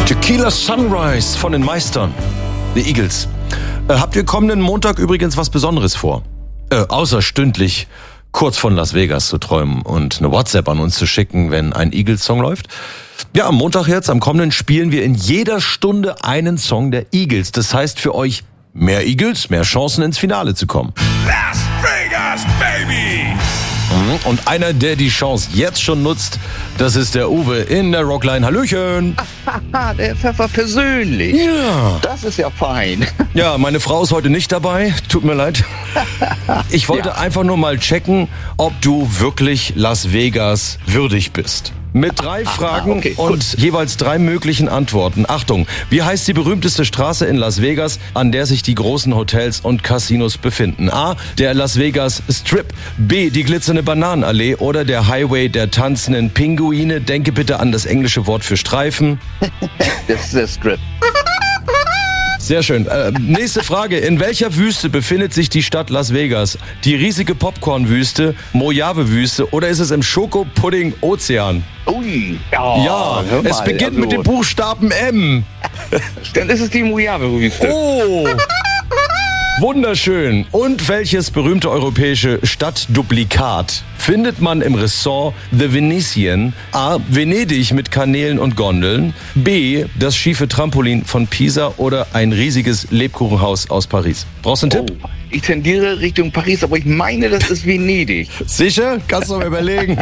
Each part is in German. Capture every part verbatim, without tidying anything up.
Tequila Sunrise von den Meistern, The Eagles. Äh, habt ihr kommenden Montag übrigens was Besonderes vor? Äh, außer stündlich kurz von Las Vegas zu träumen und eine WhatsApp an uns zu schicken, wenn ein Eagles-Song läuft? Ja, am Montag jetzt, am kommenden, spielen wir in jeder Stunde einen Song der Eagles. Das heißt für euch mehr Eagles, mehr Chancen ins Finale zu kommen. Las Vegas, baby! Und einer, der die Chance jetzt schon nutzt, das ist der Uwe in der Rockline. Hallöchen! Haha, der Pfeffer persönlich. Ja. Das ist ja fein. Ja, meine Frau ist heute nicht dabei. Tut mir leid. Ich wollte Ja. einfach nur mal checken, ob du wirklich Las Vegas würdig bist. Mit drei Fragen okay, und jeweils drei möglichen Antworten. Achtung, wie heißt die berühmteste Straße in Las Vegas, an der sich die großen Hotels und Casinos befinden? A, der Las Vegas Strip. B, die glitzernde Bananenallee oder der Highway der tanzenden Pinguine. Denke bitte an das englische Wort für Streifen. Das ist der Strip. Sehr schön. Äh, nächste Frage. In welcher Wüste befindet sich die Stadt Las Vegas? Die riesige Popcorn-Wüste, Mojave-Wüste oder ist es im Schokopudding-Ozean? Ui. Ja, hör es mal, beginnt also, mit dem Buchstaben M. Dann ist es die Mojave-Wüste. Oh! Wunderschön. Und welches berühmte europäische Stadtduplikat findet man im Ressort The Venetian? A. Venedig mit Kanälen und Gondeln. B. Das schiefe Trampolin von Pisa oder ein riesiges Lebkuchenhaus aus Paris. Brauchst du einen Oh, Tipp? ich tendiere Richtung Paris, aber ich meine, das ist Venedig. Sicher? Kannst du mal überlegen.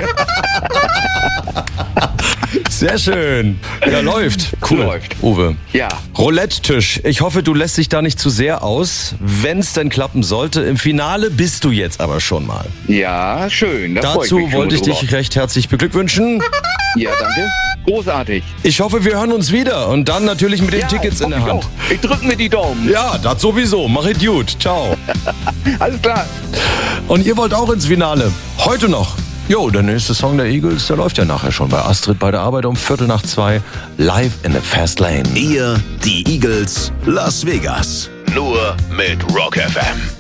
Sehr schön. Ja, läuft. Cool. Läuft. Uwe. Ja. Roulette-Tisch. Ich hoffe, du lässt dich da nicht zu sehr aus. Wenn es denn klappen sollte, im Finale bist du jetzt aber schon mal. Ja, schön. Da freu Dazu mich schon wollte ich drüber. dich recht herzlich beglückwünschen. Ja, danke. Großartig. Ich hoffe, wir hören uns wieder und dann natürlich mit den Ja, Tickets in der hoffe ich Hand. auch. Ich drück mir die Daumen. Ja, das sowieso. Mach it gut. Ciao. Alles klar. Und ihr wollt auch ins Finale. Heute noch. Jo, der nächste Song der Eagles, der läuft ja nachher schon bei Astrid bei der Arbeit um Viertel nach zwei. Live in the Fast Lane. Ihr, die Eagles, Las Vegas. Nur mit Rock F M.